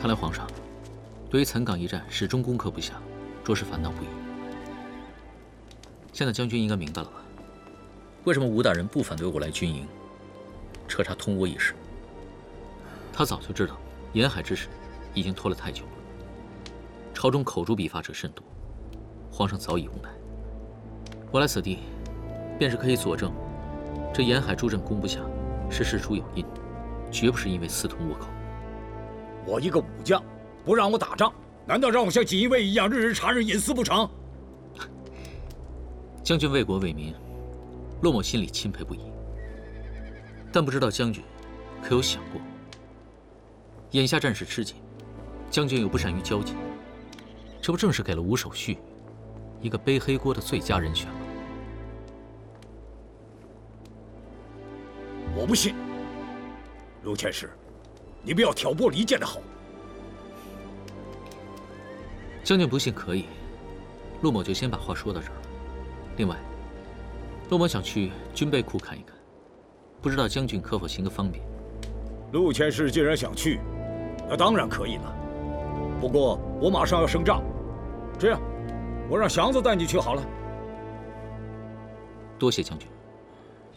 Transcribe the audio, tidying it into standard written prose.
看来皇上对于岑岗一战始终攻克不下，着实烦恼不已。现在将军应该明白了吧？为什么吴大人不反对我来军营彻查通倭一事？他早就知道沿海之事已经拖了太久了，朝中口诛笔伐者甚多，皇上早已无奈。我来此地，便是可以佐证，这沿海诸镇攻不下，是事出有因，绝不是因为私通倭寇。 我一个武将，不让我打仗，难道让我像锦衣卫一样日日查人隐私不成？ 将军为国为民，骆某心里钦佩不已。但不知道将军可有想过，眼下战事吃紧，将军又不善于交际，这不正是给了吴守绪一个背黑锅的最佳人选吗？ 我不信，陆佥事，你不要挑拨离间的好。 将军不信可以，陆某就先把话说到这儿了。另外，陆某想去军备库看一看，不知道将军可否行个方便？ 陆佥事既然想去，那当然可以了。不过我马上要升帐，这样，我让祥子带你去好了。 多谢将军。